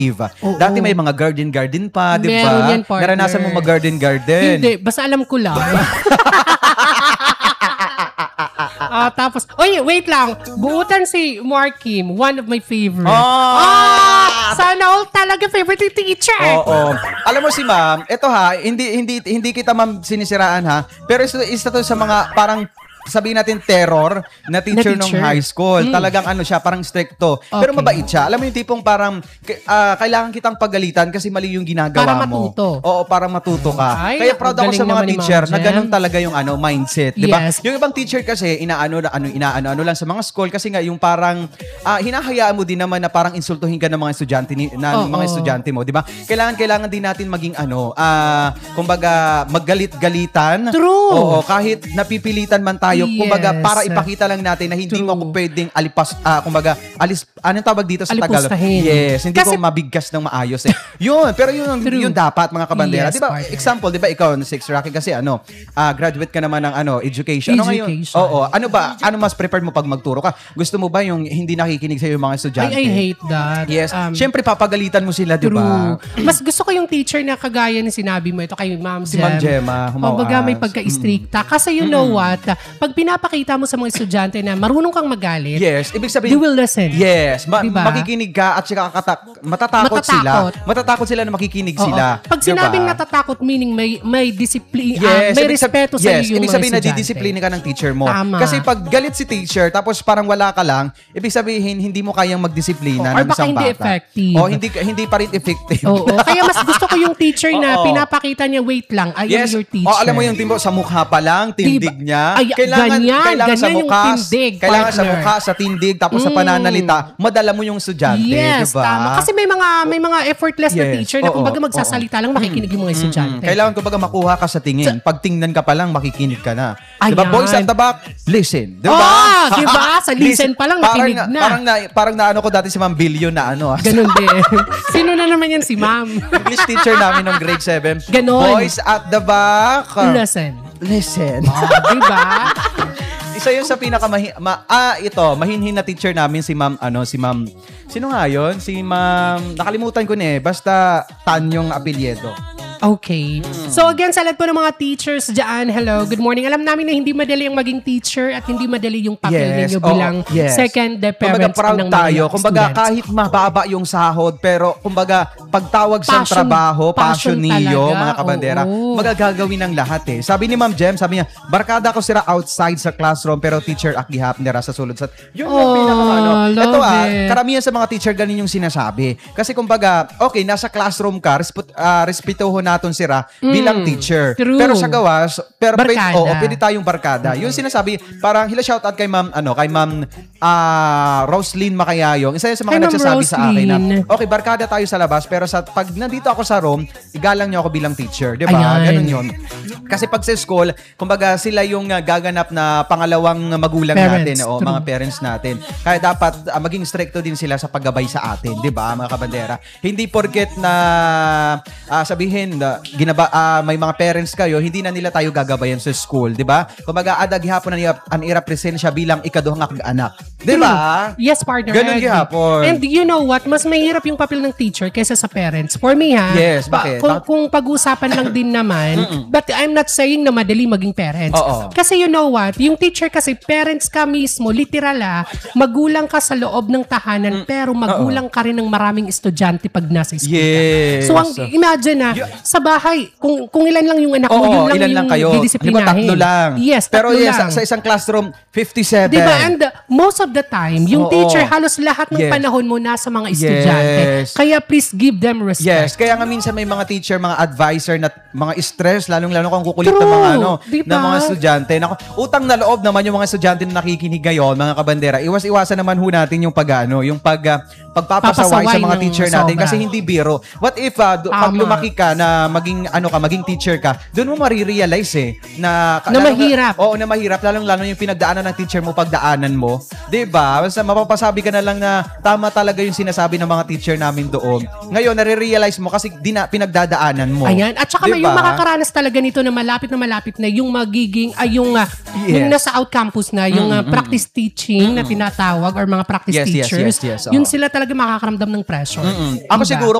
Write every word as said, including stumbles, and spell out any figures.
Oo. Dati may mga garden-garden pa, di ba? Meron yan, partner. Naranasan mo mag-garden-garden? Hindi, basta alam ko lang. Ah, tapos, oy, wait lang. Buutan si Markim, one of my favorite. Oh! Ah! Sana all talaga favorite teacher. Oo. Alam mo si ma'am, eto ha, hindi hindi hindi kita ma'am sinisiraan ha, pero isa, isa to sa mga parang sabihin natin terror na teacher, na teacher. nung high school. Mm. Talagang ano siya, parang stricto. Okay. Pero mabait siya. Alam mo yung tipong parang uh, kailangan kitang pagalitan kasi mali yung ginagawa para mo. matuto. Oo, para matuto ka. Ay, kaya proud ako sa mga teacher na ganun talaga yung ano mindset, 'di ba? Yes. Yung ibang teacher kasi inaano ano inaano ano lang sa mga school kasi nga yung parang uh, hinahayaan mo din naman na parang insultuhin ka ng mga estudyante ni na, oh, mga oh. estudyante mo, 'di ba? Kailangan kailangan din natin maging ano, ah uh, kumbaga maggalit-galitan. True. Oo, kahit napipilitan man tayo, Yes. kumbaga para ipakita lang natin na hindi True. mo ako pwedeng alipas, uh, kumbaga, alis, anong tawag dito sa Tagalog? Alipustahin. Yes, hindi Kasi, ko mabigkas ng maayos eh. Yun, pero yun, yun dapat mga kabandera. Yes, di ba, partner. example, di ba ikaw, Six Rocky, kasi ano, uh, graduate ka naman ng ano, education. Ano ngayon? Education. Oo, ano ba, ano mas prepared mo pag magturo ka? Gusto mo ba yung hindi nakikinig sa'yo yung mga estudyante? I, I hate that. Yes, Um, syempre papagalitan mo sila, di ba? Mas gusto ko yung teacher na kagaya ni sinabi mo, ito kay Ma'am Si Ma'am Gemma, humawas. Kumbaga may pagka-stricta. Kasi you know what, pag pinapakita mo sa mga estudyante na marunong kang magalit, yes, ibig sabihin, they will listen. Yes, ma- diba? makikinig ka at saka katak- matatakot, Matatakot. sila. Matatakot sila na makikinig Oo. sila. Pag diba? sinabing natatakot, meaning may may discipline, Yes, may ibig sab- respeto sa yes, iyo yung ibig mga sabihin na estudyante. didisiplina ka ng teacher mo. Tama. Kasi pag galit si teacher, tapos parang wala ka lang, ibig sabihin hindi mo kayang magdisiplina Oh, or ng baka isang hindi bata. effective. O hindi hindi pa rin effective. Oo. Kaya mas gusto ko yung teacher na Oo. pinapakita niya, wait lang, I Yes. am your teacher. O alam mo yung timbo sa mukha pa lang, tindig Diba? niya. Ay, kailangan ganyan, kailangan sa ganyan yung mukha, tindig, kailangan sa partner. mukha, sa tindig, tapos sa Mm. pananalita, madala mo yung estudyante, Yes, diba? tama. Kasi may mga may mga effortless na Yes. teacher na Oo, kumbaga oo. magsasalita lang, makikinig yung mga estudyante. Kailangan ko baga makuha ka sa tingin. Pag tingnan ka pa lang, makikinig ka na. Ayan. Diba? Boys at the back, listen. Diba? Oh, diba? Sa listen pa lang, nakinig parang, na. Parang na, parang na ano ko dati si Ma'am Billion na ano. ah. Ganun din. Sino na naman yan si ma'am? English teacher namin nung grade seven. Ganon. Boys at the back. Listen. Listen. Oh, diba? Isa yun sa pinaka ma, ah ito, mahinhin na teacher namin si Ma'am ano, si Ma'am. Sino nga yun? Si Ma'am, nakalimutan ko na eh. Basta Tan yung apelyido. Okay. So again, sa lahat po ng mga teachers dyan, hello, good morning. Alam namin na hindi madali ang maging teacher at hindi madali yung papel Yes, ninyo oo, bilang yes. second the Kumbaga parents proud ng mga tayo. Kumbaga students. kahit mababa yung sahod, pero kumbaga pagtawag sa Passion- trabaho, passion, passion niyo, talaga, mga kabandera, oo. magagagawin ng lahat eh. Sabi ni Ma'am Jem, sabi niya, barkada ko sila outside sa classroom, pero teacher akihap nila sa sulod sa... Yun yung Oh, pinaka ano. love Ito ah, it. karamihan sa mga teacher ganun yung sinasabi. Kasi kumbaga, okay, nasa classroom ka, respet, uh, respetuho natin sila bilang teacher. True. Pero sa gawas, pero pwede, Barkada. oh, pwede tayong barkada. Yung sinasabi, parang hila shoutout kay Ma'am, ano, kay Ma'am ah Roslyn Macayayong. Isa yun sa mga Hi, Ma'am nagsasabi sa akin na, Roslyn. okay, barkada tayo sa labas, pero sa pag nandito ako sa room, igalang niyo ako bilang teacher. Di ba? Ayan. Ganun yun. Kasi pag sa school, kumbaga sila yung uh, gaganap na pangalawang magulang Parents, natin, o true. mga parents natin. Kaya dapat uh, maging stricto din sila sa paggabay sa atin, di ba, mga kabandera? Hindi porket na uh, sabihin, uh, ginaba, uh, may mga parents kayo, hindi na nila tayo gagabayan sa school, di ba? Kumbaga, adag hapon ang i-represent siya bilang ikaduhang anak. Di ba? Yes, partner. Ganun I agree. gihapon. And you know what? Mas mahirap yung papel ng teacher kaysa sa parents. For me, ha? Yes, pa- bakit? kung, Bakit? kung pag-usapan lang din naman, but I'm not saying na madali maging parents. Oo. Kasi you know what? Yung teacher kasi, parents ka mismo, literal ah, magulang ka sa loob ng tahanan, pero magulang ka rin ng maraming estudyante pag nasa school Yes. ka. So, ang, imagine na, sa bahay, kung kung ilan lang yung anak mo, Oo, yun lang ilan yung lang kayo. didisiplinahin. Diba, tatlo lang. Yes, tatlo Pero yes, lang. sa, sa isang classroom, fifty-seven. Diba? And uh, most of the time, yung Oo. teacher, halos lahat ng Yes. panahon mo nasa mga estudyante. Yes. Kaya please give them respect. Yes, kaya nga minsan may mga teacher, mga advisor na mga stress, lalong-lalo kung kukulit ng True. mga ano, Diba? ng mga estudyante. Naku, utang na loob naman yung mga estudyante na nakikinig ngayon, mga kabandera. Iwas-iwasan naman ho natin yung pag ano, yung pag uh, pagpapasaway sa Papasaway mga ng teacher natin sobra. kasi hindi biro. What if uh, do, pag Tama. lumaki ka na maging ano ka, maging teacher ka, doon mo marirealize eh na Na mahirap. Oo, na mahirap, lalong-lalo yung pinagdaanan ng teacher mo pagdaanan mo. 'Di ba? Basta mapapasabi ka na lang na tama talaga yung sinasabi ng mga teacher namin doon. Ngayon, nare-realize mo kasi di na, pinagdadaanan mo. Ayan. At saka may Diba? yung makakaranas talaga nito na malapit na malapit na yung magiging, ay yung, uh, Yes. yung nasa out campus na, yung uh, practice teaching na tinatawag or mga practice Yes, yes, teachers. yes, yes, oo. Yun sila talaga talaga makakaramdam ng pressure. Mm-mm. Ako Diba? siguro